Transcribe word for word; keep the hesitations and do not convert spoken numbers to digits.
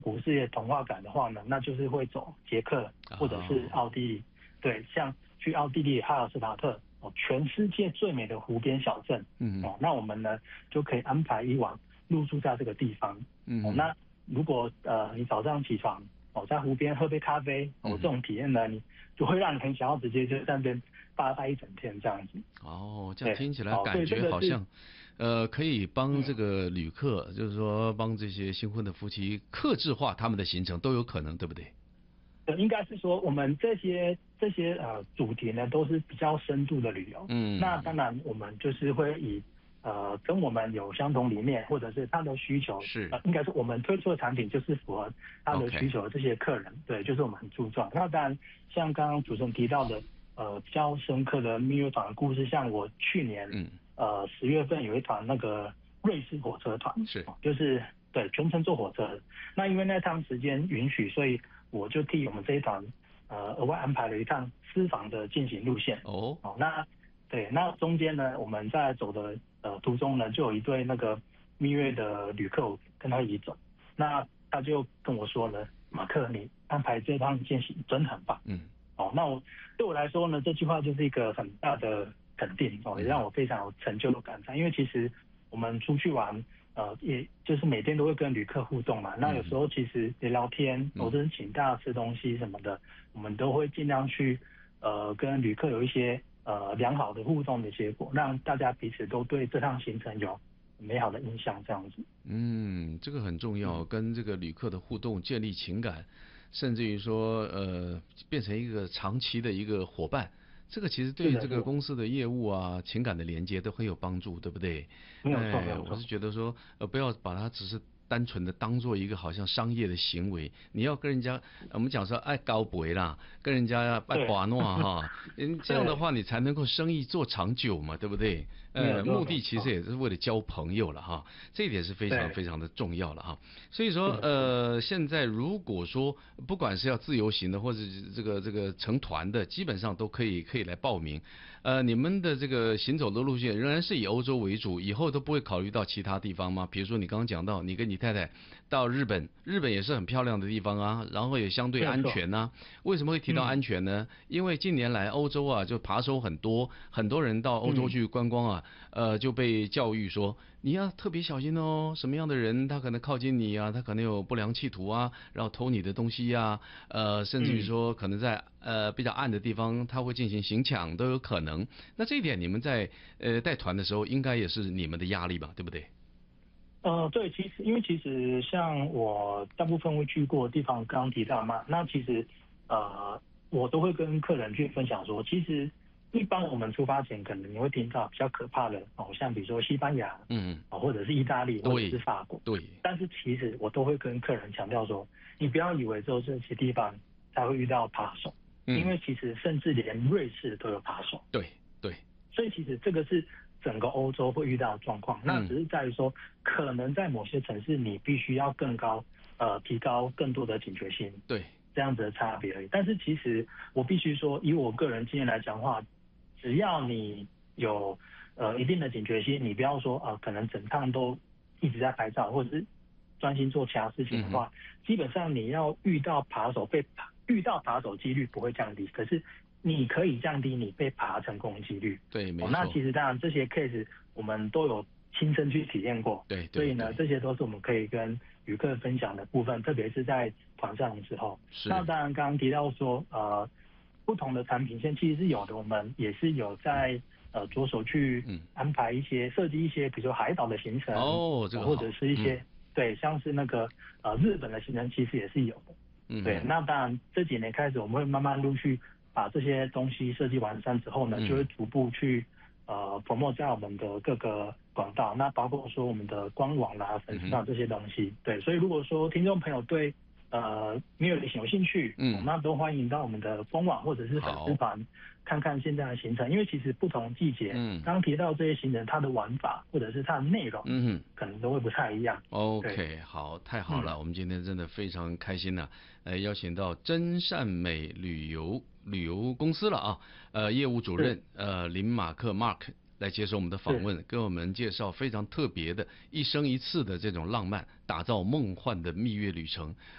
古世界童话感的话呢，那就是会走捷克或者是奥地利。哦、对，像去奥地利哈尔斯塔特哦，全世界最美的湖边小镇。嗯哦，那我们呢就可以安排一晚入住在这个地方。嗯哦，那如果呃你早上起床哦，在湖边喝杯咖啡哦，这种体验呢，你就会让你很想要直接就在那边发呆一整天这样子。 哦，这样听起来感觉好像，呃，可以帮这个旅客，嗯、就是说帮这些新婚的夫妻客制化他们的行程都有可能，对不对？ 对，应该是说我们这些这些呃主题呢都是比较深度的旅游。嗯，那当然我们就是会以呃跟我们有相同理念或者是他的需求， 是呃应该是我们推出的产品就是符合他的需求的这些客人， okay. 对，就是我们很注重。那当然像刚刚主持人提到的。呃，比较深刻的蜜月团的故事，像我去年，嗯，呃，十月份有一团那个瑞士火车团， 是， 就是对全程坐火车。那因为那趟时间允许，所以我就替我们这一团，呃，额外安排了一趟私房的进行路线。哦，哦，那对，那中间呢，我们在走的呃途中呢，就有一对那个蜜月的旅客跟他一起走，那他就跟我说了，马克，你安排这趟进行真的很棒，嗯。哦，那我对我来说呢，这句话就是一个很大的肯定哦，也让我非常有成就的感叹。因为其实我们出去玩，呃，也就是每天都会跟旅客互动嘛。那有时候其实聊聊天，或者是请大家吃东西什么的，我们都会尽量去呃跟旅客有一些呃良好的互动的结果，让大家彼此都对这趟行程有美好的印象，这样子。 嗯，这个很重要，嗯、跟这个旅客的互动建立情感。甚至于说，呃，变成一个长期的一个伙伴，这个其实对这个公司的业务啊、情感的连接都很有帮助，对不对？ 没有错，没有错。我是觉得说，呃，不要把它只是单纯的当做一个好像商业的行为，你要跟人家，我们讲说爱高博啦，跟人家爱把诺哈，嗯，这样的话你才能够生意做长久嘛，对不对？呃，目的其实也是为了交朋友了哈，这一点是非常非常的重要了哈。所以说，呃，现在如果说不管是要自由行的，或者这个这个成团的，基本上都可以可以来报名。呃，你们的这个行走的路线仍然是以欧洲为主，以后都不会考虑到其他地方吗？比如说你刚刚讲到你跟你太太到日本，日本也是很漂亮的地方啊，然后也相对安全啊。为什么会提到安全呢？嗯、因为近年来欧洲啊就扒手很多，很多人到欧洲去观光啊。嗯呃，就被教育说你要特别小心哦，什么样的人他可能靠近你啊，他可能有不良企图啊，然后偷你的东西啊，呃，甚至于说可能在呃比较暗的地方他会进行行抢都有可能。那这一点你们在呃带团的时候应该也是你们的压力吧，对不对？ 呃，对，其实因为其实像我大部分会去过的地方，刚刚提到嘛，那其实呃我都会跟客人去分享说，其实。一般我们出发前，可能你会听到比较可怕的哦，像比如说西班牙，嗯，哦，或者是意大利，或者是法国， 对。 但是其实我都会跟客人强调说，你不要以为只有这些地方才会遇到扒手，嗯，因为其实甚至连瑞士都有扒手。 对对。 所以其实这个是整个欧洲会遇到的状况，那只是在于说，可能在某些城市你必须要更高，呃，提高更多的警觉性。 对。 这样子的差别而已。但是其实我必须说，以我个人经验来讲的话。只要你有呃一定的警觉心，你不要说啊、呃，可能整趟都一直在拍照，或者是专心做其他事情的话，嗯、基本上你要遇到扒手被遇到扒手几率不会降低，可是你可以降低你被扒成功的几率。 对，没错。 哦、那其实当然这些 case 我们都有亲身去体验过， 对，对所以呢，这些都是我们可以跟旅客分享的部分，特别是在团上的时候。那当然刚刚提到说呃。不同的产品线其实是有的，我们也是有在呃着手去安排一些设计一些，比如说海岛的行程哦，这个或者是一些、嗯、对，像是那个呃日本的行程其实也是有的。嗯，对，那当然这几年开始我们会慢慢陆续把这些东西设计完善之后呢，嗯、就会逐步去呃 promote 在我们的各个管道，那包括说我们的官网啦、粉丝团这些东西。嗯、对，所以如果说听众朋友对呃，没有旅行有兴趣，嗯，那都欢迎到我们的官网或者是粉丝团看看现在的行程，因为其实不同季节，嗯，刚提到这些行程，它的玩法或者是它的内容，嗯，可能都会不太一样。 OK， 好，太好了、嗯，我们今天真的非常开心呐、啊，呃，邀请到真善美旅游旅游公司了啊，呃，业务主任呃林马克 Mark。 来接受我们的访问，跟我们介绍非常特别的一生一次的这种浪漫，打造梦幻的蜜月旅程。